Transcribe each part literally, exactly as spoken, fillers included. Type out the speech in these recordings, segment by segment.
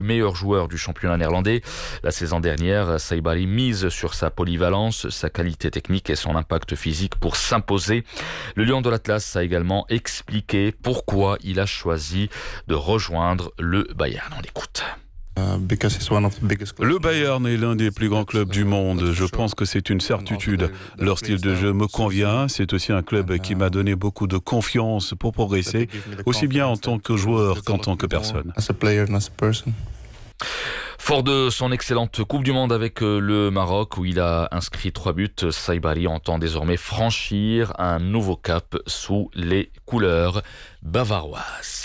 meilleur joueur du championnat néerlandais. La saison dernière, Saibari mise sur sa polyvalence, sa qualité technique et son impact physique pour s'imposer. Le Lion de l'Atlas a également expliqué pourquoi il a choisi de rejoindre le Bayern. On l'écoute. Le Bayern est l'un des plus grands clubs du monde. Je pense que c'est une certitude. Leur style de jeu me convient. C'est aussi un club qui m'a donné beaucoup de confiance pour progresser, aussi bien en tant que joueur qu'en tant que personne. Fort de son excellente Coupe du Monde avec le Maroc où il a inscrit trois buts, Saibari entend désormais franchir un nouveau cap sous les couleurs bavaroises.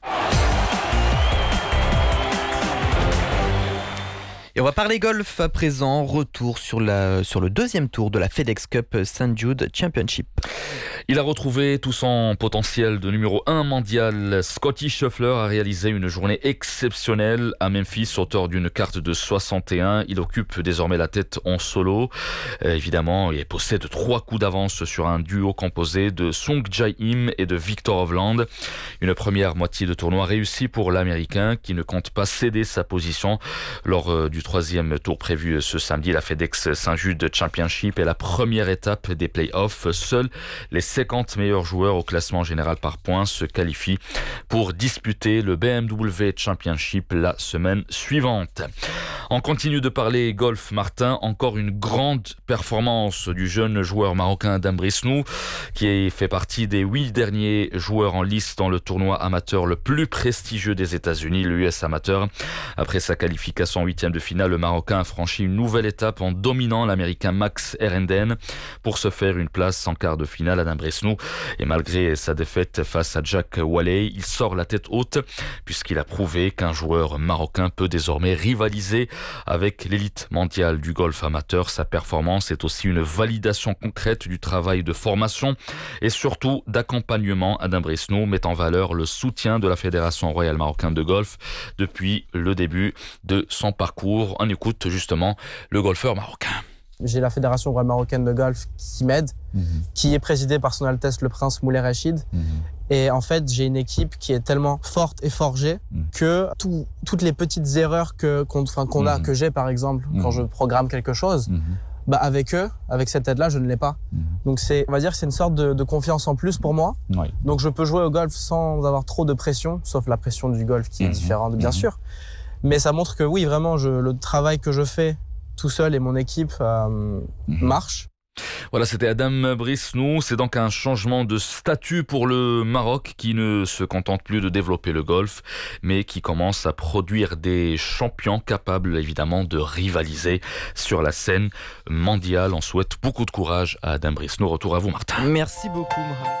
Et on va parler golf à présent. Retour sur, la, sur le deuxième tour de la FedEx Cup Saint Jude Championship. Il a retrouvé tout son potentiel de numéro un mondial. Scotty Scheffler a réalisé une journée exceptionnelle à Memphis, auteur d'une carte de soixante et un. Il occupe désormais la tête en solo. Euh, évidemment, il possède trois coups d'avance sur un duo composé de Sung Jae-im et de Victor Hovland. Une première moitié de tournoi réussie pour l'Américain qui ne compte pas céder sa position lors euh, du troisième tour prévu ce samedi. La FedEx Saint Jude Championship est la première étape des playoffs. Seuls les cinquante meilleurs joueurs au classement général par points se qualifient pour disputer le B M W Championship la semaine suivante. On continue de parler golf, Martin. Encore une grande performance du jeune joueur marocain Adam Brisnou, qui fait partie des huit derniers joueurs en lice dans le tournoi amateur le plus prestigieux des États-Unis, le U S Amateur. Après sa qualification en huitième de finale, le Marocain a franchi une nouvelle étape en dominant l'Américain Max Herenden pour se faire une place en quart de finale. Adam Brisnou, et malgré sa défaite face à Jack Whaley, il sort la tête haute puisqu'il a prouvé qu'un joueur marocain peut désormais rivaliser avec l'élite mondiale du golf amateur. Sa performance est aussi une validation concrète du travail de formation et surtout d'accompagnement. Adam Brisnou met en valeur le soutien de la Fédération royale marocaine de golf depuis le début de son parcours. On écoute justement le golfeur marocain. J'ai la Fédération royale marocaine de golf qui m'aide, mmh. qui est présidée par Son Altesse le Prince Moulay Rachid. Mmh. Et en fait, j'ai une équipe qui est tellement forte et forgée mmh. que tout, toutes les petites erreurs que, qu'on, enfin, qu'on mmh. a, que j'ai par exemple, mmh. quand je programme quelque chose, mmh. bah avec eux, avec cette aide-là, je ne l'ai pas. Mmh. Donc c'est, on va dire que c'est une sorte de, de confiance en plus pour moi. Oui. Donc je peux jouer au golf sans avoir trop de pression, sauf la pression du golf qui mmh. est différente, bien mmh. sûr. Mais ça montre que oui, vraiment, je, le travail que je fais tout seul et mon équipe euh, mmh. marche. Voilà, c'était Adam Brisnou. C'est donc un changement de statut pour le Maroc qui ne se contente plus de développer le golf, mais qui commence à produire des champions capables évidemment de rivaliser sur la scène mondiale. On souhaite beaucoup de courage à Adam Brisnou. Retour à vous, Martin. Merci beaucoup, Mohamed.